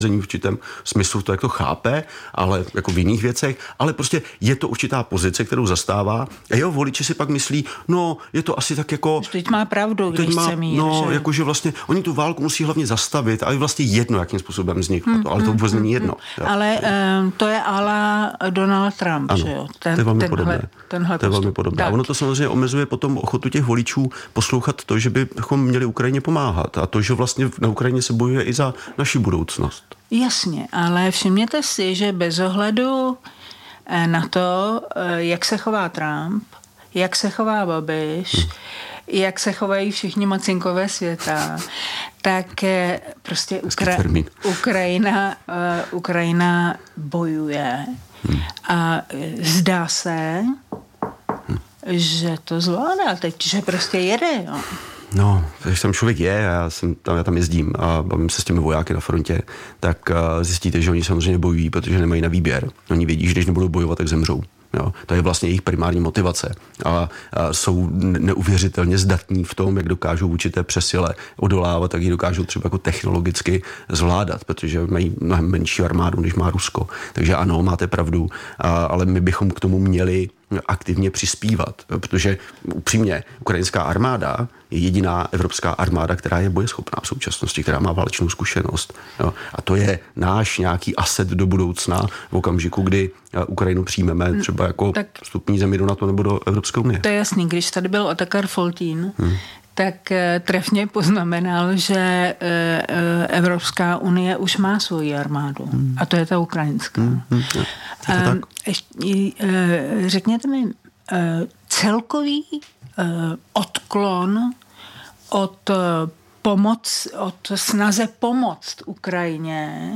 v určitém smyslu to, jak to chápe, ale jako v jiných věcech, ale prostě je to určitá pozice, kterou zastává a jeho voliči si pak myslí, no, je to asi tak jako... Teď má pravdu, když chce mír. No, že? jakože vlastně oni tu válku musí hlavně zastavit a je vlastně jedno, jakým způsobem vzniklo to, ale to vůbec není jedno. Jo. Ale to je ala Donald Trump, ano, že jo? To je velmi podobné. To je velmi podobné. A ono to samozřejmě omezuje potom ochotu těch voličů poslouchat to, že bychom měli Ukrajině pomáhat a to, že vlastně na Ukrajině se bojuje i za naši budoucnost. Jasně, ale všimněte si, že bez ohledu na to, jak se chová Trump, jak se chová Babiš, jak se chovají všichni macinkové světa, tak prostě Ukrajina bojuje a zdá se, že to zvládá teď, že prostě jede, jo. No, když tam člověk je, já tam jezdím a bavím se s těmi vojáky na frontě, tak zjistíte, že oni samozřejmě bojují, protože nemají na výběr. Oni vědí, že když nebudou bojovat, tak zemřou. Jo, to je vlastně jejich primární motivace a jsou neuvěřitelně zdatní v tom, jak dokážou určité přesile odolávat, tak ji dokážou třeba jako technologicky zvládat, protože mají mnohem menší armádu, než má Rusko. Takže ano, máte pravdu, ale my bychom k tomu měli aktivně přispívat, protože upřímně ukrajinská armáda je jediná evropská armáda, která je bojeschopná v současnosti, která má válečnou zkušenost. Jo. A to je náš nějaký aset do budoucna v okamžiku, kdy Ukrajinu přijmeme třeba jako vstupní zemi do NATO nebo do Evropské unie. To je jasný, když tady byl Otakar Foltín, tak trefně poznamenal, že Evropská unie už má svoji armádu. A to je ta ukrajinská. Řekněte mi, celkový odklon od snaze pomoct Ukrajině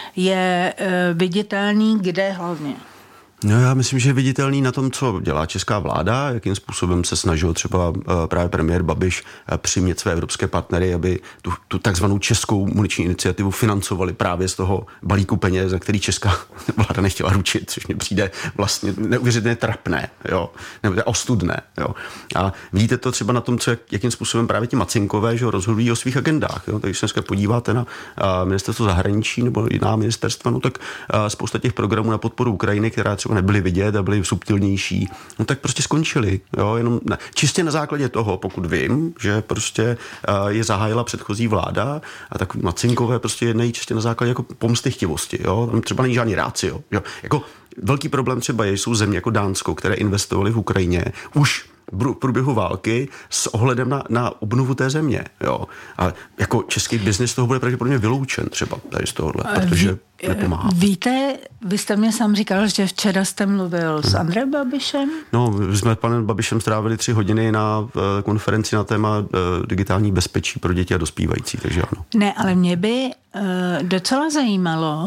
je viditelný kde hlavně? No, já myslím, že je viditelný na tom, co dělá česká vláda, jakým způsobem se snažil třeba právě premiér Babiš přimět své evropské partnery, aby tu takzvanou českou muniční iniciativu financovali právě z toho balíku peněz, za který česká vláda nechtěla ručit, což mi přijde vlastně neuvěřitelně trapné, jo, nebo ostudné, jo. A vidíte to třeba na tom, jakým způsobem právě ti macinkové, že rozhodují o svých agendách, jo. Takže se dneska podíváte na ministerstvo zahraničí nebo jiná ministerstva, no tak spousta těch programů na podporu Ukrajiny, která třeba nebyly vidět a byly subtilnější, no tak prostě skončili. Jo? Jenom čistě na základě toho, pokud vím, že prostě je zahájila předchozí vláda a tak macinkové prostě jednají čistě na základě jako pomstychtivosti. Jo? Tam třeba není žádný rácio. Jo? Jako velký problém třeba jsou země jako Dánsko, které investovaly v Ukrajině už v průběhu války s ohledem na obnovu té země. Jo. A jako český biznis toho bude pravděpodobně vyloučen třeba tady z tohohle, protože nepomáhá. Víte, vy jste mě sám říkal, že včera jste mluvil s Andrejem Babišem? No, my jsme s panem Babišem strávili 3 hodiny na konferenci na téma digitální bezpečí pro děti a dospívající, takže ano. Ne, ale mě by docela zajímalo,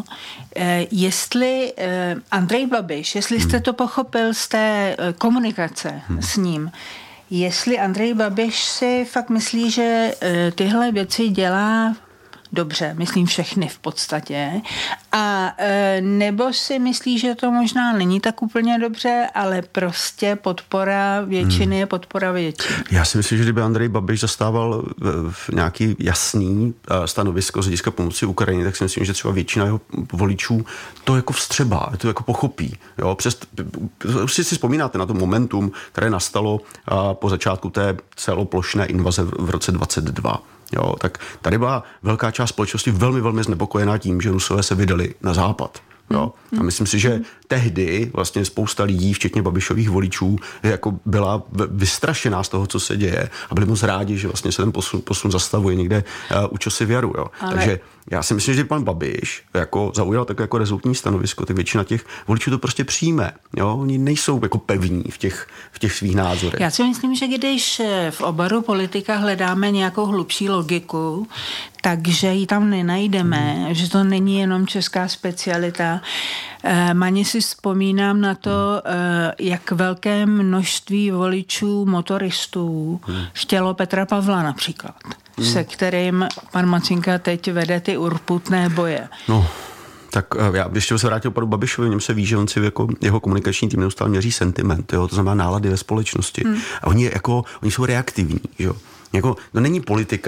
jestli Andrej Babiš, jestli jste to pochopil z té komunikace s ním, jestli Andrej Babiš si fakt myslí, že tyhle věci dělá dobře, myslím všechny v podstatě, a nebo si myslí, že to možná není tak úplně dobře, ale prostě podpora většiny je podpora většiny. Já si myslím, že kdyby Andrej Babiš zastával nějaký jasný stanovisko z hlediska pomoci Ukrajině, tak si myslím, že třeba většina jeho voličů to jako vstřebá, to jako pochopí. Jo? Už si vzpomínáte na to momentum, které nastalo po začátku té celoplošné invaze v roce 2022. Jo, tak tady byla velká část společnosti velmi, velmi znepokojená tím, že Rusové se vydali na západ. Jo. A myslím si, že tehdy vlastně spousta lidí, včetně Babišových voličů, jako byla vystrašená z toho, co se děje a byli moc rádi, že vlastně se ten posun zastavuje někde u čosi věru. Jo. Ale... Takže já si myslím, že pan Babiš jako zaujal takové jako rezolutní stanovisko, tak většina těch voličů to prostě přijme. Jo. Oni nejsou jako pevní v těch svých názorech. Já si myslím, že když v oboru politika hledáme nějakou hlubší logiku, takže ji tam nenajdeme, že to není jenom česká specialita. Mani si vzpomínám na to, jak velké množství voličů motoristů chtělo Petra Pavla například, se kterým pan Macinka teď vede ty urputné boje. No. Tak já ještě se vrátil panu Babišovi, v něm se ví, že on si jako jeho komunikační tým neustále měří sentiment, jo? To znamená nálady ve společnosti. A oni jsou reaktivní. Jo? Jako, no není politika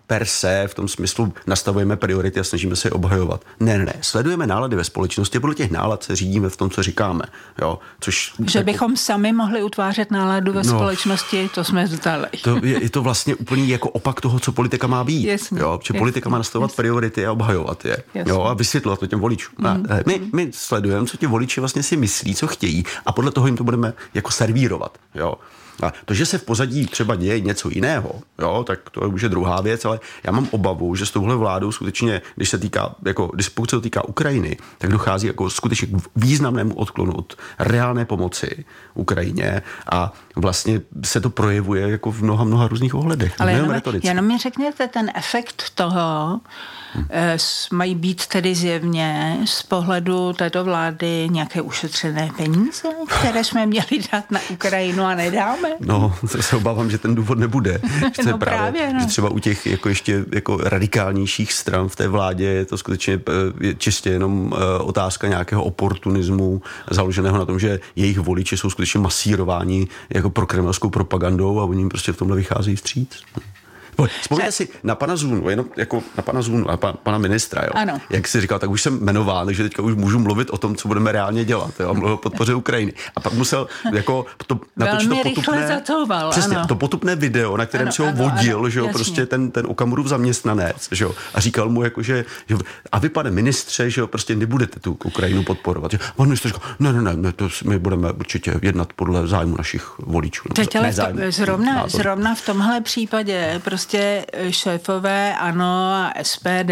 per se v tom smyslu nastavujeme priority a snažíme se je obhajovat. Ne. Sledujeme nálady ve společnosti, podle těch nálad se řídíme v tom, co říkáme. Jo? Že bychom sami mohli utvářet náladu ve společnosti, to jsme vzdali. Je to vlastně úplný jako opak toho, co politika má být. Jo? Že politika má nastavovat priority a obhajovat je. Jo? A vysvětlovat to těm voličům. My sledujeme, co ti voliči vlastně si myslí, co chtějí a podle toho jim to budeme jako servírovat. Jo? A to, že se v pozadí třeba děje něco jiného, jo, tak to je už druhá věc, ale já mám obavu, že s touhle vládou skutečně, pokud se to týká Ukrajiny, tak dochází jako skutečně k významnému odklonu od reálné pomoci Ukrajině a vlastně se to projevuje jako v mnoha různých ohledech. Ale jenom mi řekněte, ten efekt toho mají být tedy zjevně z pohledu této vlády nějaké ušetřené peníze, které jsme měli dát na Ukrajinu a nedáme? No, se obávám, že ten důvod nebude. Že třeba u těch ještě radikálnějších stran v té vládě je to skutečně čistě jenom otázka nějakého oportunismu založeného na tom, že jejich voliči jsou skutečně masírováni jako prokremelskou propagandou a oni jim prostě v tomhle vycházejí vstříc. Vzpomněte si na pana Zunu, jenom jako na pana Zunu a pana ministra, jo. Ano. Jak jsi říkal, tak už jsem jmenován, takže teďka už můžu mluvit o tom, co budeme reálně dělat, jo, a mluvil o podpoře Ukrajiny. A pak musel jako natočit to potupné, přesně, to potupné video, na kterém si ho vodil, že jo, prostě ten Okamurův zaměstnanec, že jo, a říkal mu jako, že a vy, pane ministře, že jo, prostě nebudete tu Ukrajinu podporovat. Že? Pan ministr říkal, ne, to my budeme určitě jednat podle zájmu našich voličů. Teď ale zrovna v tomhle případě prostě šéfové ANO a SPD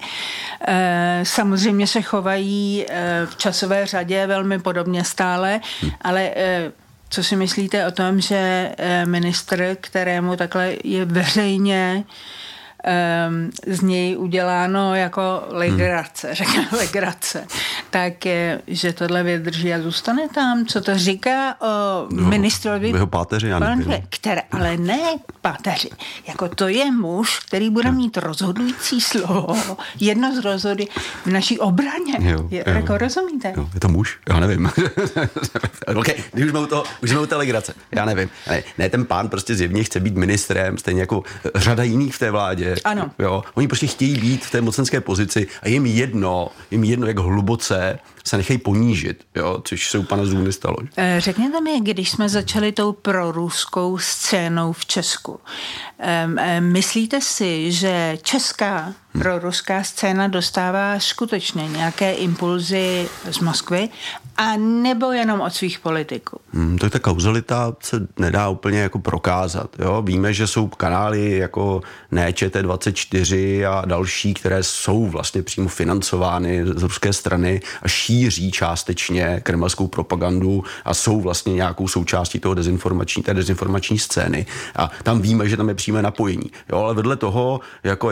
samozřejmě se chovají v časové řadě velmi podobně stále, ale co si myslíte o tom, že ministr, kterému takhle je veřejně z něj uděláno jako legrace, tak že tohle vydrží a zůstane tam. Co to říká o ministrovi? Jeho páteři, já nevím. Ale ne páteři. Jako to je muž, který bude mít rozhodující slovo. Jedno z rozhody v naší obraně. Jako rozumíte? Jo, je to muž? Já nevím. Okay, už jsme u té legrace. Já nevím. Ne, ten pán prostě zjevně chce být ministrem, stejně jako řada jiných v té vládě. Ano. Jo, oni prostě chtějí být v té mocenské pozici a jim jedno, jak hluboce se nechají ponížit, jo, což se u pana Zůny stalo. Řekněte mi, když jsme začali tou proruskou scénou v Česku, myslíte si, že česká proruská scéna dostává skutečně nějaké impulzy z Moskvy a nebo jenom od svých politiků? To je ta kauzalita se nedá úplně jako prokázat. Jo? Víme, že jsou kanály jako ČT24 a další, které jsou vlastně přímo financovány z ruské strany a šíří částečně kremelskou propagandu a jsou vlastně nějakou součástí té dezinformační scény. A tam víme, že tam je přímé napojení. Jo? Ale vedle toho jako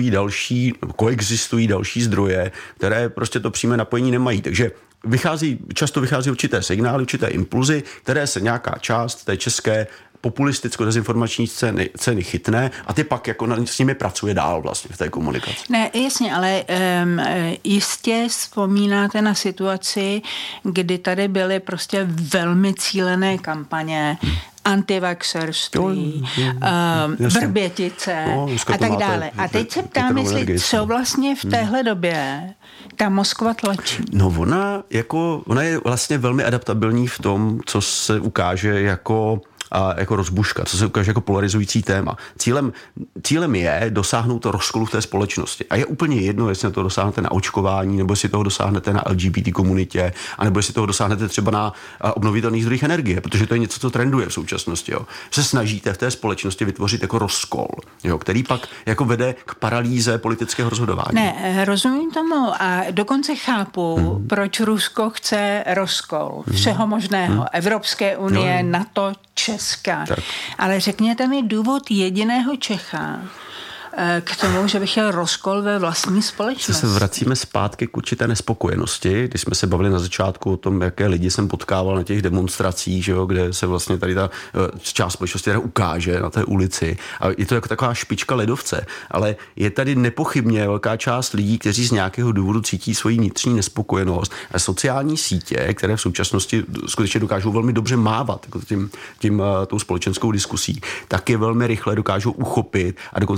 koexistují další zdroje, které prostě to přímé napojení nemají. Takže často vychází určité signály, určité impulzy, které se nějaká část té české populisticko-dezinformační ceny chytne a ty pak jako s nimi pracuje dál vlastně v té komunikaci. Ne, jasně, ale jistě vzpomínáte na situaci, kdy tady byly prostě velmi cílené kampaně, antivaxerství, Vrbětice a tak dále. A teď se ptám, jestli co vlastně v téhle době ta Moskva tlačí. No ona je vlastně velmi adaptabilní v tom, co se ukáže jako rozbuška, co se ukáže jako polarizující téma. Cílem je dosáhnout rozkolu v té společnosti. A je úplně jedno, jestli na to dosáhnete na očkování, nebo jestli toho dosáhnete na LGBT komunitě, anebo jestli toho dosáhnete třeba na obnovitelných zdrojích energie, protože to je něco, co trenduje v současnosti. Jo. Se snažíte v té společnosti vytvořit jako rozkol, jo, který pak jako vede k paralýze politického rozhodování. Ne, rozumím tomu a dokonce chápu, proč Rusko chce rozkol všeho možného. Evropské unie, NATO, Česka. Tak. Ale řekněte mi důvod jediného Čecha k tomu, že bych chtěl rozkol ve vlastní společnosti. Se vracíme zpátky k určité nespokojenosti, když jsme se bavili na začátku o tom, jaké lidi jsem potkával na těch demonstracích, že jo, kde se vlastně tady ta část společnosti ukáže na té ulici. A je to jako taková špička ledovce, ale je tady nepochybně velká část lidí, kteří z nějakého důvodu cítí svoji vnitřní nespokojenost. A sociální sítě, které v současnosti skutečně dokážou velmi dobře mávat jako tou společenskou diskusí, tak je velmi rychle dokážou uchopit a dokonce jako radikálně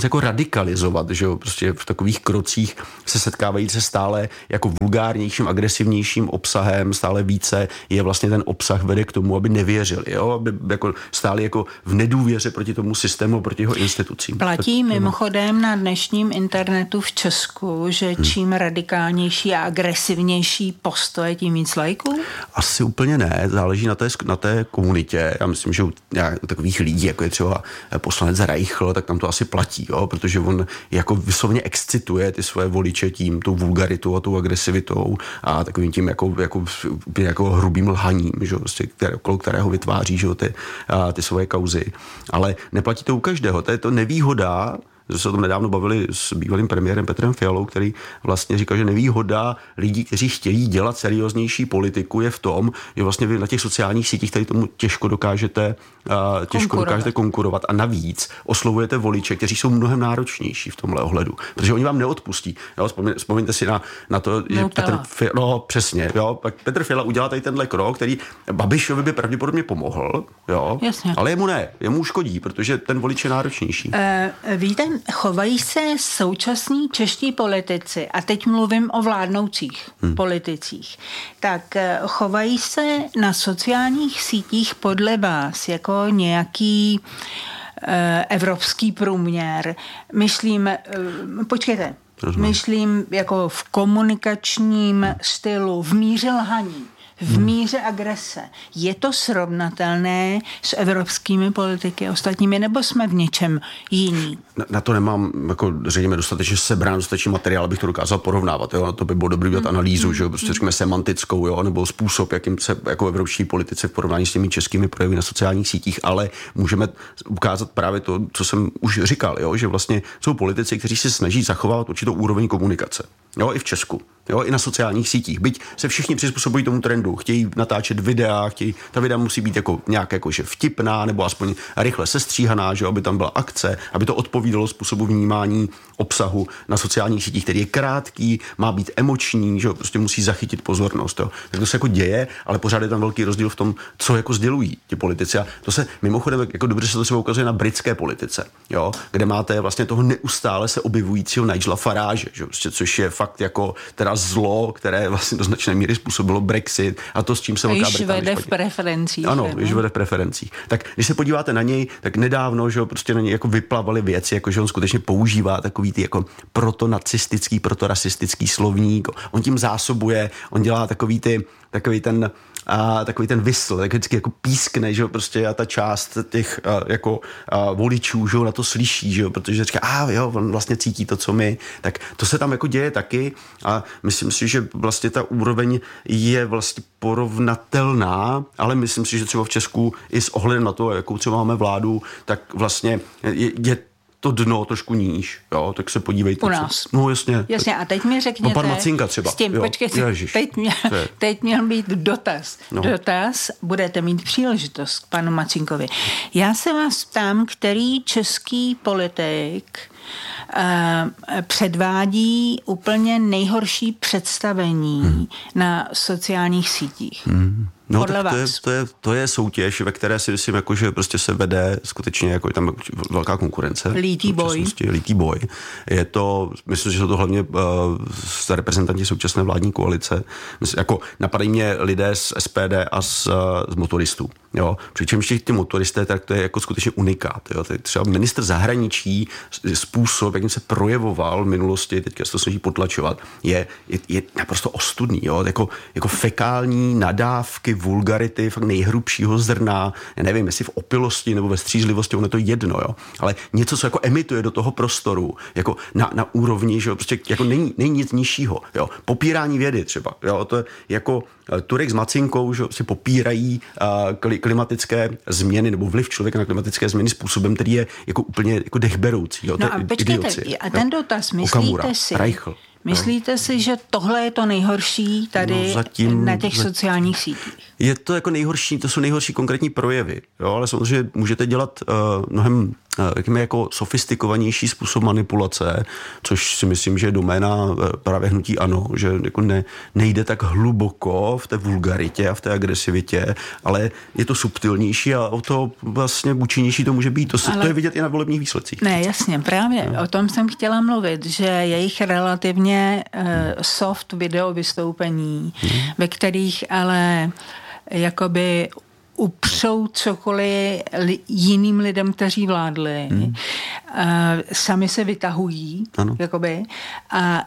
radikalizovat, že jo, prostě v takových krocích se setkávají se stále jako vulgárnějším, agresivnějším obsahem, stále více je vlastně ten obsah vede k tomu, aby nevěřili, jo, aby jako stáli jako v nedůvěře proti tomu systému, proti jeho institucím. Platí mimochodem na dnešním internetu v Česku, že čím radikálnější a agresivnější postoje, tím víc lajků? Asi úplně ne, záleží na té komunitě. Já myslím, že u takových lidí, jako je třeba poslanec Reichl, tak tam to asi platí, jo, protože on jako vyslovně excituje ty svoje voliče tím, tou vulgaritou a tou agresivitou a takovým tím jako hrubým lhaním, že, prostě, okolo kterého vytváří, že, ty svoje kauzy. Ale neplatí to u každého. To je to nevýhoda, že se o tom nedávno bavili s bývalým premiérem Petrem Fialou, který vlastně říkal, že nevýhoda lidí, kteří chtějí dělat serióznější politiku, je v tom, že vlastně vy na těch sociálních sítích tady tomu těžko dokážete konkurovat a navíc oslovujete voliče, kteří jsou mnohem náročnější v tomhle ohledu, protože oni vám neodpustí. Jo? Vzpomeňte si na to, že přesně, jo? Petr Fiala udělal tady tenhle krok, který Babišovi by pravděpodobně pomohl, jo? Ale jemu škodí, protože ten volič je náročnější. Víte, chovají se současní čeští politici, a teď mluvím o vládnoucích politicích, tak chovají se na sociálních sítích podle vás jako nějaký evropský průměr. Myslím jako v komunikačním stylu, v míře lhaní, v míře agrese. Je to srovnatelné s evropskými politiky ostatními, nebo jsme v něčem jiní? Na to nemám jako zřejmě dostatečně sebrán, dostatečný materiál, abych to dokázal porovnávat. Jo? Na to by bylo dobrý dělat analýzu, že jo? Prostě řekněme semantickou, jo? Nebo způsob, jakým se jako evropští politici v porovnání s těmi českými projevy na sociálních sítích, ale můžeme ukázat právě to, co jsem už říkal, jo? Že vlastně jsou politici, kteří se snaží zachovávat určitou úroveň komunikace. Jo? I v Česku. Jo, i na sociálních sítích. Byť se všichni přizpůsobují tomu trendu, chtějí natáčet videa, ta videa musí být jako nějak jakože vtipná nebo aspoň rychle sestříhaná, že aby tam byla akce, aby to odpovídalo způsobu vnímání obsahu na sociálních sítích, který je krátký, má být emoční, že prostě musí zachytit pozornost. Jo. Tak to se jako děje, ale pořád je tam velký rozdíl v tom, co jako sdělují ti politici. A to se mimochodem jako dobře se to třeba ukazuje na britské politice, jo, kde máte vlastně toho neustále se objevujícího Nigela Farage, že prostě, což je fakt jako teda zlo, které vlastně do značné míry způsobilo Brexit a to, s čím se Velká Británie vede v preferencích. Ano, již vede v preferencích. Tak když se podíváte na něj, tak nedávno, že prostě na něj jako vyplavaly věci, jako že on skutečně používá takový ty jako protonacistický, protorasistický slovník. On tím zásobuje, on dělá takový ten whistle, tak vždycky jako pískne, že jo, prostě a ta část těch jako voličů, že jo, na to slyší, že jo, protože říká, jo, on vlastně cítí to, co my, tak to se tam jako děje taky a myslím si, že vlastně ta úroveň je vlastně porovnatelná, ale myslím si, že třeba v Česku i s ohledem na to, jakou třeba máme vládu, tak vlastně je to dno trošku níž, jo, tak se podívejte. U nás. No jasně. Jasně, a teď mi řekněte. Pan Macinka třeba. S tím, počkejte, teď měl být dotaz. No. Dotaz, budete mít příležitost k panu Macinkovi. Já se vás ptám, který český politik předvádí úplně nejhorší představení na sociálních sítích. No, tak to je soutěž, ve které si myslím, jako, že prostě se vede skutečně jako je tam velká konkurence. Lítý boj. Je to, myslím, že jsou to hlavně reprezentanti současné vládní koalice. Myslím, jako napadají mě lidé z SPD a z motoristů. Jo. Přičemž ty motoristé, tak to je jako skutečně unikát. Jo. To je třeba ministr zahraničí, způsob, jakým se projevoval v minulosti, teďka se to snaží potlačovat, je naprosto ostudný. Jo. Jako fekální nadávky, vulgarity, fakt nejhrubšího zrna, já nevím, jestli v opilosti nebo ve střízlivosti, ono je to jedno, jo. Ale něco, co jako emituje do toho prostoru, jako na úrovni, že jo, prostě jako není nic nižšího, jo. Popírání vědy třeba, jo, to je jako Turek s Macinkou, že si popírají klimatické změny nebo vliv člověka na klimatické změny způsobem, který je jako úplně jako dechberoucí. Jo? No a počkejte, a ten dotaz, myslíte si, že tohle je to nejhorší tady na těch sociálních sítích? Je to jako nejhorší, to jsou nejhorší konkrétní projevy, jo? Ale samozřejmě můžete dělat mnohem jako sofistikovanější způsob manipulace, což si myslím, že je doména právě hnutí ANO, že jako nejde tak hluboko v té vulgaritě a v té agresivitě, ale je to subtilnější a o to vlastně účinnější to může být. To je vidět i na volebních výsledcích. Ne, jasně, právě. O tom jsem chtěla mluvit, že jejich relativně soft video vystoupení, ve kterých ale jakoby upřou cokoliv jiným lidem, kteří vládli. Sami se vytahují. Jakoby. A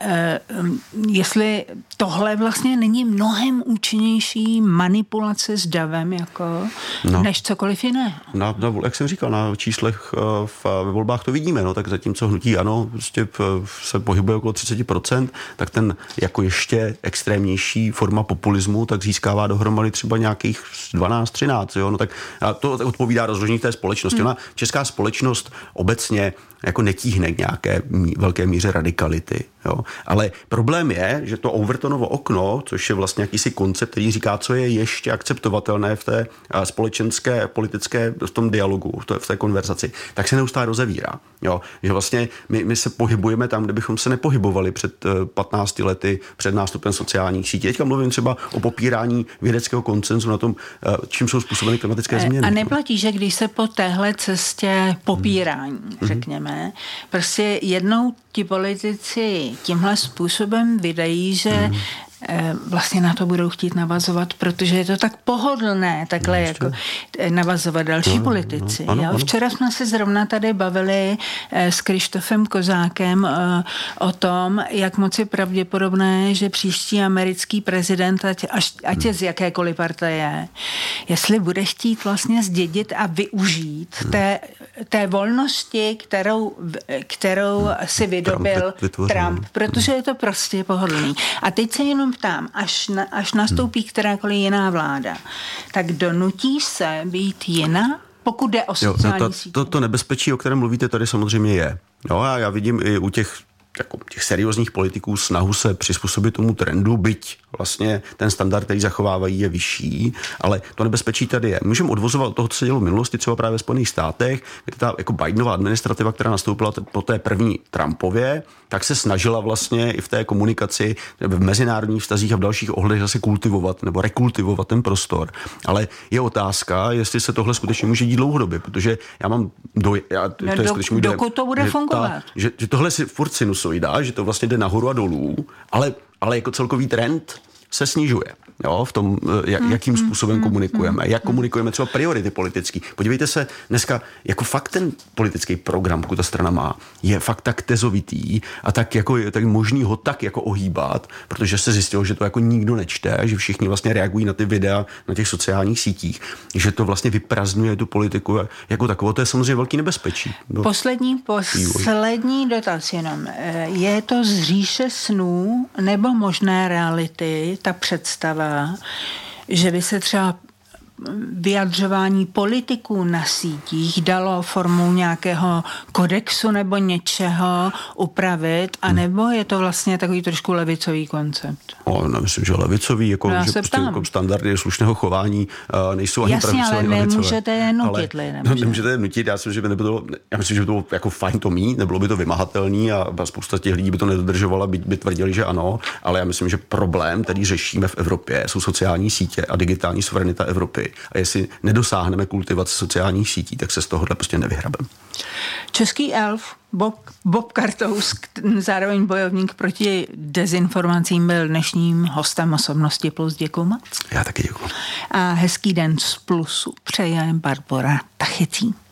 jestli tohle vlastně není mnohem účinnější manipulace s davem, jako, než cokoliv jiné. Jak jsem říkal, na číslech ve volbách to vidíme, tak zatímco hnutí ANO prostě se pohybuje okolo 30%, tak ten jako ještě extrémnější forma populismu tak získává dohromady třeba nějakých 12-13. Jo? Tak to odpovídá rozložení té společnosti. Ona, česká společnost obecně jako netíhne k nějaké velké míře radikality. Jo? Ale problém je, že to Overtonovo okno, což je vlastně jakýsi koncept, který říká, co je ještě akceptovatelné v té společenské, politické, v tom dialogu, v té konverzaci, tak se neustále rozevírá. Jo? Že vlastně my se pohybujeme tam, kde bychom se nepohybovali před 15 lety, před nástupem sociálních sítí. Teďka mluvím třeba o popírání vědeckého konsenzu na tom, čím jsou způsobeny klimatické změny. A neplatí, že když se po téhle cestě popírání, řekněme, prostě jednou ti politici tímhle způsobem vydají, že vlastně na to budou chtít navazovat, protože je to tak pohodlné takhle jako navazovat další politici. Ano. Včera jsme se zrovna tady bavili s Krištofem Kozákem o tom, jak moc je pravděpodobné, že příští americký prezident, ať je z jakékoliv partaje, jestli bude chtít vlastně zdědit a využít té volnosti, kterou si vydobil Trump, protože je to prostě pohodlný. A teď se jenom ptám, až nastoupí kterákoliv jiná vláda, tak donutí se být jiná, pokud jde o sociální sítě? To nebezpečí, o kterém mluvíte, tady samozřejmě je. No a já vidím i u těch seriózních politiků snahu se přizpůsobit tomu trendu, byť vlastně ten standard, který zachovávají, je vyšší, ale to nebezpečí tady je. Můžeme odvozovat od toho, co se dělo v minulosti, třeba právě v Spojených státech, kde ta jako Bidenova administrativa, která nastoupila po té první Trumpově, tak se snažila vlastně i v té komunikaci, v mezinárodních vztazích a v dalších ohledech zase kultivovat nebo rekultivovat ten prostor. Ale je otázka, jestli se tohle skutečně může dít dlouhodobě, protože já mám dokud to bude fungovat. Že tohle si furt sinusoida, že to vlastně jde nahoru a dolů, ale jako celkový trend se snižuje. Jo, v tom, jakým způsobem komunikujeme. Jak komunikujeme třeba priority politický. Podívejte se, dneska jako fakt ten politický program, pokud ta strana má, je fakt tak tezovitý a tak možný ho tak jako ohýbat, protože se zjistilo, že to jako nikdo nečte, že všichni vlastně reagují na ty videa na těch sociálních sítích, že to vlastně vyprazdňuje tu politiku jako takovou. To je samozřejmě velký nebezpečí. Poslední dotaz jenom. Je to z říše snů nebo možné reality, ta představa, že by se třeba vyjadřování politiků na sítích dalo formou nějakého kodexu nebo něčeho upravit, anebo je to vlastně takový trošku levicový koncept? Myslím, že levicový, že prostě jako standardy slušného chování nejsou ani pravicové. Jasně, ale nemůžete je nutit. Nemůžete je nutit, já myslím, že by to bylo jako fajn to mít, nebylo by to vymahatelný a spousta těch lidí by to nedodržovala, by tvrdili, že ano, ale já myslím, že problém, který řešíme v Evropě, jsou sociální sítě a digitální suverenita Evropy. A jestli nedosáhneme kultivace sociálních sítí, tak se z tohohle prostě nevyhrabeme. Český elf Bob Kartous, zároveň bojovník proti dezinformacím, byl dnešním hostem Osobnosti Plus. Děkuju moc. Já taky děkuju. A hezký den z Plusu přeje Barbora Tachecí.